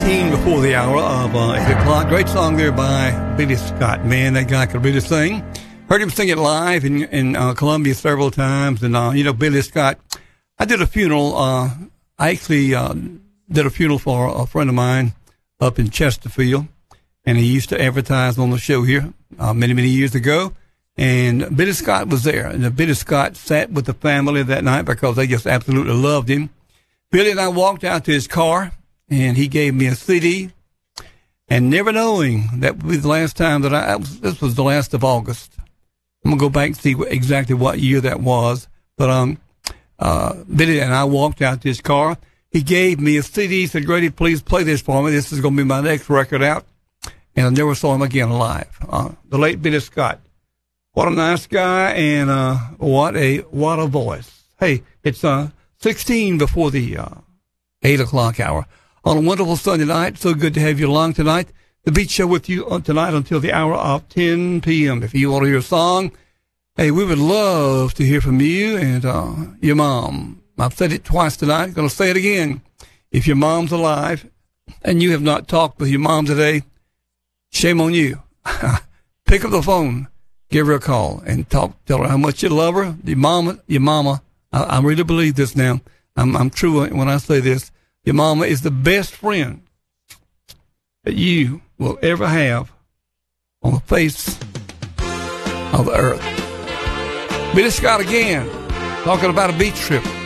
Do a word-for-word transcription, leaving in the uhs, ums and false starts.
Before the hour of uh, eight o'clock. Great song there by Billy Scott. Man, that guy could really sing. Heard him sing it live in, in uh, Columbia several times. And, uh, you know, Billy Scott, I did a funeral. Uh, I actually uh, did a funeral for a friend of mine up in Chesterfield. And he used to advertise on the show here uh, many, many years ago. And Billy Scott was there. And Billy Scott sat with the family that night because they just absolutely loved him. Billy and I walked out to his car. And he gave me a C D, and never knowing that would be the last time that I, this was the last of August. I'm going to go back and see what, exactly what year that was. But um, uh, Billy and I walked out to his car. He gave me a C D, said, Grady, please play this for me. This is going to be my next record out. And I never saw him again alive. Uh, the late Billy Scott. What a nice guy, and uh, what a what a voice. Hey, it's uh, sixteen before the uh, eight o'clock hour. On a wonderful Sunday night. So good to have you along tonight. The Beat Show with you on tonight until the hour of ten p.m. If you want to hear a song, hey, we would love to hear from you and uh, your mom. I've said it twice tonight. I'm going to say it again. If your mom's alive and you have not talked with your mom today, shame on you. Pick up the phone, give her a call, and talk. Tell her how much you love her. Your mama, your mama. I, I really believe this now. I'm, I'm true when I say this. Your mama is the best friend that you will ever have on the face of the earth. Billy Scott again, talking about a beach trip.